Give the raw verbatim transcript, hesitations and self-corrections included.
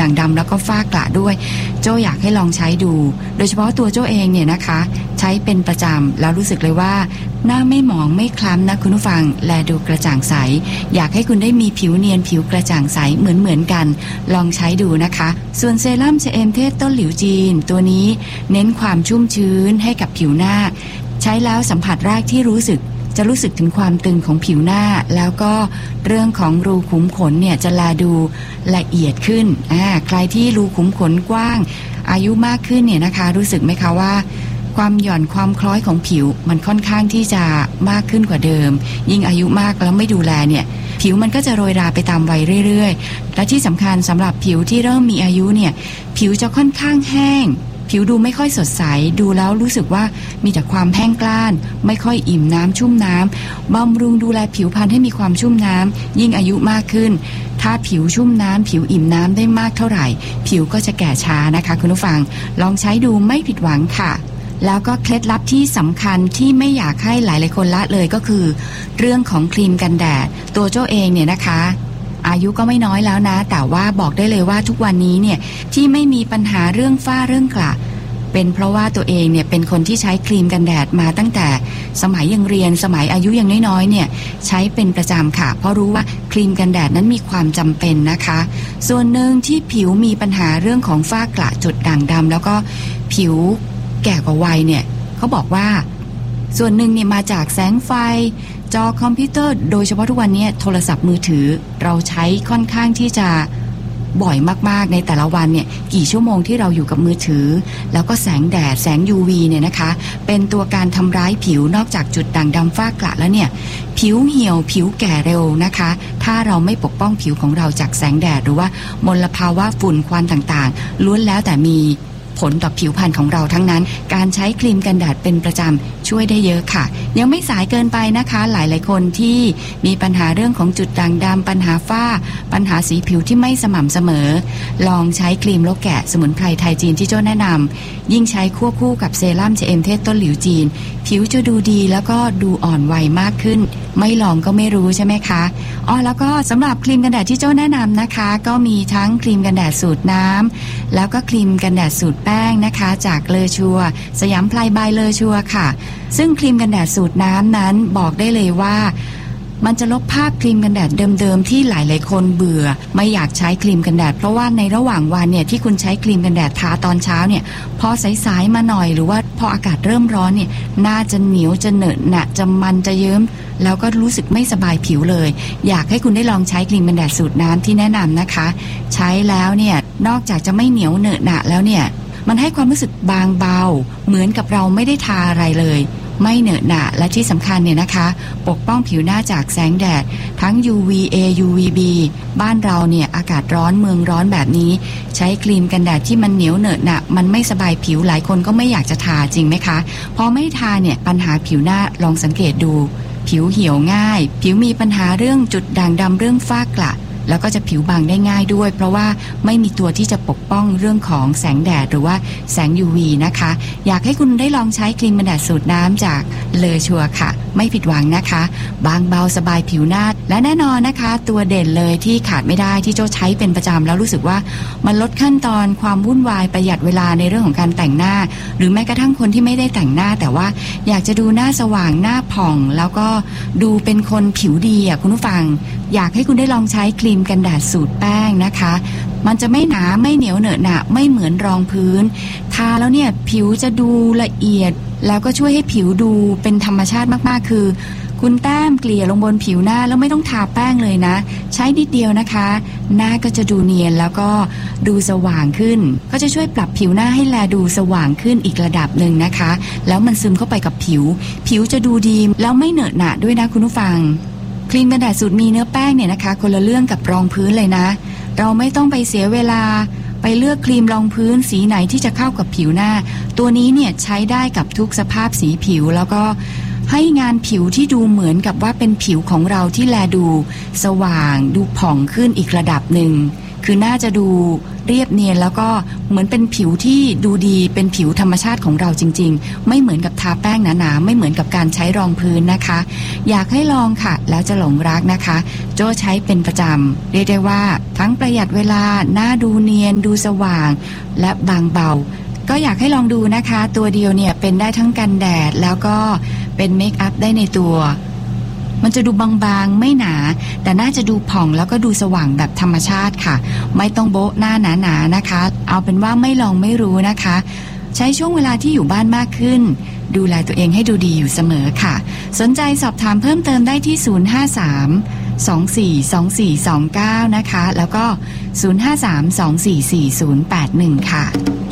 ด่างดำแล้วก็ฝ้ากระด้วยโจ้อยากให้ลองใช้ดูโดยเฉพาะตัวโจ้เองเนี่ยนะคะใช้เป็นประจำแล้วรู้สึกเลยว่าหน้าไม่หมองไม่คล้ำนะคุณผู้ฟังแลดูกระจ่างใสอยากให้คุณได้มีผิวเนียนผิวกระจ่างใสเหมือนเหมือนกันลองใช้ดูนะคะส่วนเซรั่มชะเอมเทศต้นหลิวจีนตัวนี้เน้นความชุ่มชื้นให้กับผิวหน้าใช้แล้วสัมผัสแรกที่รู้สึกจะรู้สึกถึงความตึงของผิวหน้าแล้วก็เรื่องของรูขุมขนเนี่ยจะแลดูละเอียดขึ้นอ่าใครที่รูขุมขนกว้างอายุมากขึ้นเนี่ยนะคะรู้สึกไหมคะว่าความหย่อนความคล้อยของผิวมันค่อนข้างที่จะมากขึ้นกว่าเดิมยิ่งอายุมากแล้วไม่ดูแลเนี่ยผิวมันก็จะโรยราไปตามวัยเรื่อยๆและที่สำคัญสำหรับผิวที่เริ่มมีอายุเนี่ยผิวจะค่อนข้างแห้งผิวดูไม่ค่อยสดใสดูแล้วรู้สึกว่ามีแต่ความแห้งกร้านไม่ค่อยอิ่มน้ำชุ่มน้ำบำรุงดูแลผิวพรรณให้มีความชุ่มน้ำยิ่งอายุมากขึ้นถ้าผิวชุ่มน้ำผิวอิ่มน้ำได้มากเท่าไหร่ผิวก็จะแก่ช้านะคะคุณผู้ฟังลองใช้ดูไม่ผิดหวังค่ะแล้วก็เคล็ดลับที่สำคัญที่ไม่อยากให้หลายๆคนละเลยก็คือเรื่องของครีมกันแดดตัวโจ้เองเนี่ยนะคะอายุก็ไม่น้อยแล้วนะแต่ว่าบอกได้เลยว่าทุกวันนี้เนี่ยที่ไม่มีปัญหาเรื่องฝ้าเรื่องกระเป็นเพราะว่าตัวเองเนี่ยเป็นคนที่ใช้ครีมกันแดดมาตั้งแต่สมัยยังเรียนสมัยอายุยังน้อยๆเนี่ยใช้เป็นประจำค่ะเพราะรู้ว่าครีมกันแดดนั้นมีความจำเป็นนะคะส่วนหนึ่งที่ผิวมีปัญหาเรื่องของฝ้ากระจุดด่างดำแล้วก็ผิวแก่กว่าวัยเนี่ยเขาบอกว่าส่วนหนึ่งเนี่ยมาจากแสงไฟจอคอมพิวเตอร์โดยเฉพาะทุกวันนี้โทรศัพท์มือถือเราใช้ค่อนข้างที่จะบ่อยมากๆในแต่ละวันเนี่ยกี่ชั่วโมงที่เราอยู่กับมือถือแล้วก็แสงแดดแสง ยู วี เนี่ยนะคะเป็นตัวการทำร้ายผิวนอกจากจุดด่างดำฝ้ากระแล้วเนี่ยผิวเหี่ยวผิวแก่เร็วนะคะถ้าเราไม่ปกป้องผิวของเราจากแสงแดดหรือว่ามลภาวะฝุ่นควันต่างๆล้วนแล้วแต่มีผลต่อผิวพรรณของเราทั้งนั้นการใช้ครีมกันแดดเป็นประจำช่วยได้เยอะค่ะยังไม่สายเกินไปนะคะหลายๆคนที่มีปัญหาเรื่องของจุดด่างดำปัญหาฝ้าปัญหาสีผิวที่ไม่สม่ำเสมอลองใช้ครีมโลแกะสมุนไพรไทยจีนที่โจ้แนะนำยิ่งใช้ควบคู่กับเซรั่มชะเอมเทศต้นหลิวจีนผิวจะดูดีแล้วก็ดูอ่อนวัยมากขึ้นไม่ลองก็ไม่รู้ใช่ไหมคะอ๋อแล้วก็สำหรับครีมกันแดดที่โจ้แนะนำนะคะก็มีทั้งครีมกันแดดสูตรน้ำแล้วก็ครีมกันแดดสูตรแป้งนะคะจากเลอชัวสยามไพรบายเลอชัวค่ะซึ่งครีมกันแดดสูตรน้ำนั้นบอกได้เลยว่ามันจะลบภาพครีมกันแดดเดิมๆที่หลายๆคนเบื่อไม่อยากใช้ครีมกันแดดเพราะว่าในระหว่างวันเนี่ยที่คุณใช้ครีมกันแดดทาตอนเช้าเนี่ยพอสายๆมาหน่อยหรือว่าพออากาศเริ่มร้อนเนี่ยหน้าจะเหนียวจะเหนอะหนะจะมันจะเยิ้มแล้วก็รู้สึกไม่สบายผิวเลยอยากให้คุณได้ลองใช้ครีมกันแดดสูตรน้ำที่แนะนำนะคะใช้แล้วเนี่ยนอกจากจะไม่เหนียวเหนอะหนะแล้วเนี่ยมันให้ความรู้สึกบางเบาเหมือนกับเราไม่ได้ทาอะไรเลยไม่เหนอะหนะและที่สำคัญเนี่ยนะคะปกป้องผิวหน้าจากแสงแดดทั้ง ยู วี เอ ยู วี บี บ้านเราเนี่ยอากาศร้อนเมืองร้อนแบบนี้ใช้ครีมกันแดดที่มันเหนียวเหนอะหนะมันไม่สบายผิวหลายคนก็ไม่อยากจะทาจริงไหมคะพอไม่ทาเนี่ยปัญหาผิวหน้าลองสังเกตดูผิวเหี่ยวง่ายผิวมีปัญหาเรื่องจุดด่างดำเรื่องฝ้ากระแล้วก็จะผิวบางได้ง่ายด้วยเพราะว่าไม่มีตัวที่จะปกป้องเรื่องของแสงแดดหรือว่าแสง ยู วี นะคะอยากให้คุณได้ลองใช้ครีมกันแดดสูตรน้ำจากเลอชัวค่ะไม่ผิดหวังนะคะบางเบาสบายผิวหน้าและแน่นอนนะคะตัวเด่นเลยที่ขาดไม่ได้ที่โจ้ใช้เป็นประจำแล้วรู้สึกว่ามันลดขั้นตอนความวุ่นวายประหยัดเวลาในเรื่องของการแต่งหน้าหรือแม้กระทั่งคนที่ไม่ได้แต่งหน้าแต่ว่าอยากจะดูหน้าสว่างหน้าผ่องแล้วก็ดูเป็นคนผิวดีอ่ะคุณผู้ฟังอยากให้คุณได้ลองใช้ครีมกันแดดสูตรแป้งนะคะมันจะไม่หนาไม่เหนียวเหนอะหนะไม่เหมือนรองพื้นทาแล้วเนี่ยผิวจะดูละเอียดแล้วก็ช่วยให้ผิวดูเป็นธรรมชาติมากๆคือคุณแต้มเกลี่ยลงบนผิวหน้าแล้วไม่ต้องทาแป้งเลยนะใช้นิดเดียวนะคะหน้าก็จะดูเนียนแล้วก็ดูสว่างขึ้นก็จะช่วยปรับผิวหน้าให้แลดูสว่างขึ้นอีกระดับหนึ่งนะคะแล้วมันซึมเข้าไปกับผิวผิวจะดูดีแล้วไม่เหนอะหนะด้วยนะคุณผู้ฟังครีมกันแดดสูตรมีเนื้อแป้งเนี่ยนะคะคนละเรื่องกับรองพื้นเลยนะเราไม่ต้องไปเสียเวลาไปเลือกครีมรองพื้นสีไหนที่จะเข้ากับผิวหน้าตัวนี้เนี่ยใช้ได้กับทุกสภาพสีผิวแล้วก็ให้งานผิวที่ดูเหมือนกับว่าเป็นผิวของเราที่แลดูสว่างดูผ่องขึ้นอีกระดับหนึ่งคือน่าจะดูเรียบเนียนแล้วก็เหมือนเป็นผิวที่ดูดีเป็นผิวธรรมชาติของเราจริงๆไม่เหมือนกับทาแป้งหนาๆไม่เหมือนกับการใช้รองพื้นนะคะอยากให้ลองค่ะแล้วจะหลงรักนะคะโจ้ใช้เป็นประจำเรียกได้ว่าทั้งประหยัดเวลาหน้าดูเนียนดูสว่างและบางเบาก็อยากให้ลองดูนะคะตัวเดียวเนี่ยเป็นได้ทั้งกันแดดแล้วก็เป็นเมคอัพได้ในตัวมันจะดูบางๆไม่หนาแต่น่าจะดูผ่องแล้วก็ดูสว่างแบบธรรมชาติค่ะไม่ต้องโบ๊ะหน้าหนาๆนะคะเอาเป็นว่าไม่ลองไม่รู้นะคะใช้ช่วงเวลาที่อยู่บ้านมากขึ้นดูแลตัวเองให้ดูดีอยู่เสมอค่ะสนใจสอบถามเพิ่มเติมได้ที่ศูนย์ ห้า สาม สอง สี่ สอง สี่ สอง เก้านะคะแล้วก็ศูนย์ ห้า สาม สอง สี่ สี่ ศูนย์ แปด หนึ่งค่ะ